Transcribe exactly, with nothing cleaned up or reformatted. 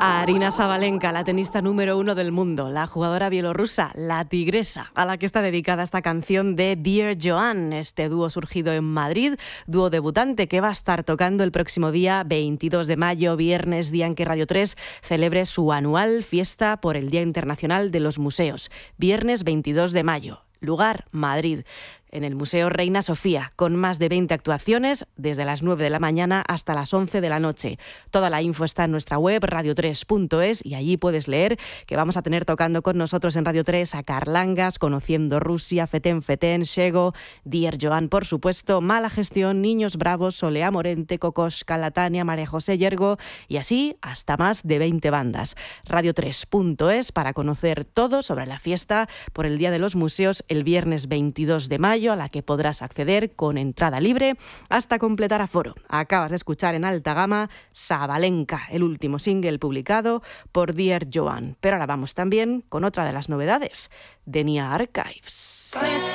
Aryna Sabalenka, la tenista número uno del mundo, la jugadora bielorrusa, la tigresa, a la que está dedicada esta canción de Dear Joan, este dúo surgido en Madrid, dúo debutante que va a estar tocando el próximo día veintidós de mayo, viernes, día en que Radio tres celebre su anual fiesta por el Día Internacional de los Museos. Viernes veintidós de mayo. Lugar, Madrid, en el Museo Reina Sofía, con más de veinte actuaciones desde las nueve de la mañana hasta las once de la noche. Toda la info está en nuestra web, radio tres punto es, y allí puedes leer que vamos a tener tocando con nosotros en Radio tres a Carlangas, Conociendo Rusia, Feten Feten, Shego, Dear Joan, por supuesto, Mala Gestión, Niños Bravos, Solea Morente, Kokoschka, Latania, María José Yergo, y así hasta más de veinte bandas. radio tres punto es para conocer todo sobre la fiesta por el Día de los Museos el viernes veintidós de mayo, a la que podrás acceder con entrada libre hasta completar aforo. Acabas de escuchar en alta gama Sabalenka, el último single publicado por Dear Joan. Pero ahora vamos también con otra de las novedades de Nia Archives.